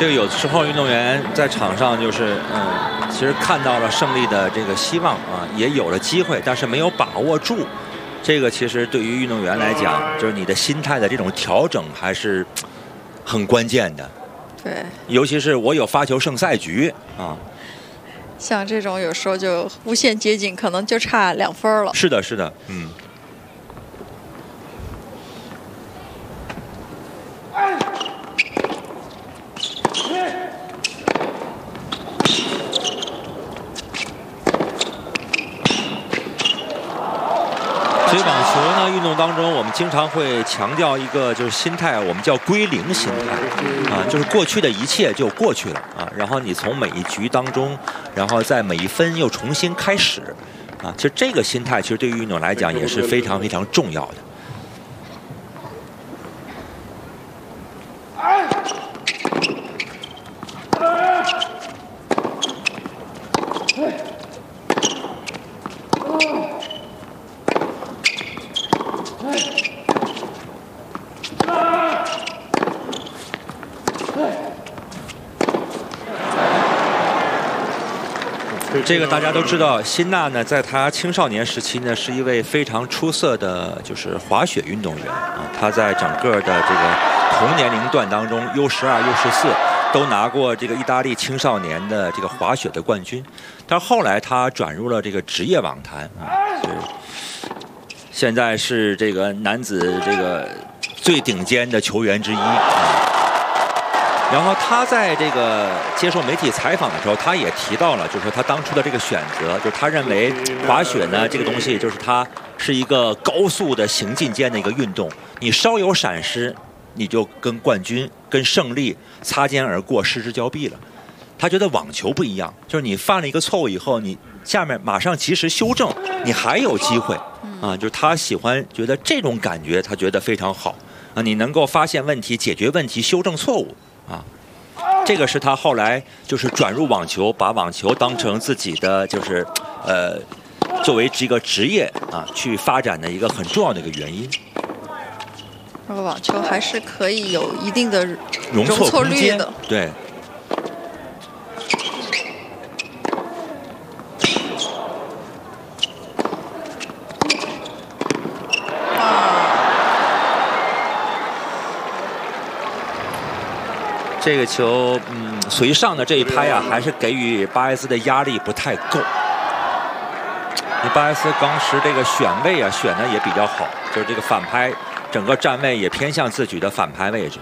这个有时候运动员在场上就是其实看到了胜利的这个希望啊，也有了机会，但是没有把握住。这个其实对于运动员来讲，就是你的心态的这种调整还是很关键的。 对， 尤其是我有发球胜赛局啊。 像这种有时候就无限接近，可能就差2分了。 是的，是的，嗯。所以网球呢，运动当中我们经常会强调一个就是心态，我们叫归零心态啊，就是过去的一切就过去了啊，然后你从每一局当中，然后在每一分又重新开始啊，其实这个心态其实对于运动来讲也是非常非常重要的。这个大家都知道，辛娜呢，在她青少年时期呢，是一位非常出色的就是滑雪运动员啊。她在整个的这个同年龄段当中，U12、U14都拿过这个意大利青少年的这个滑雪的冠军。但是后来她转入了这个职业网坛啊，现在是这个男子这个最顶尖的球员之一啊。然后他在这个接受媒体采访的时候，他也提到了，就是说他当初的这个选择，就是他认为滑雪呢这个东西，就是它是一个高速的行进间的一个运动，你稍有闪失，你就跟冠军、跟胜利擦肩而过，失之交臂了。他觉得网球不一样，就是你犯了一个错误以后，你下面马上及时修正，你还有机会啊。就是他喜欢觉得这种感觉，他觉得非常好啊，你能够发现问题、解决问题、修正错误。啊，这个是他后来就是转入网球，把网球当成自己的就是作为这个职业啊去发展的一个很重要的一个原因。 这个网球还是可以有一定的容错率的， 对。这个球，随上的这一拍啊，还是给予巴埃斯的压力不太够。巴埃斯当时这个选位啊，选的也比较好，就是这个反拍，整个站位也偏向自己的反拍位置。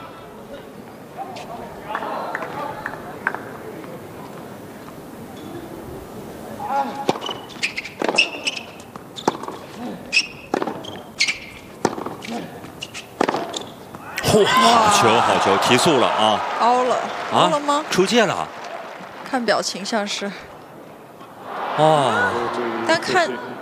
好球，提速了啊！ 凹了吗？ 出界了。 看表情像是。 哦。 但看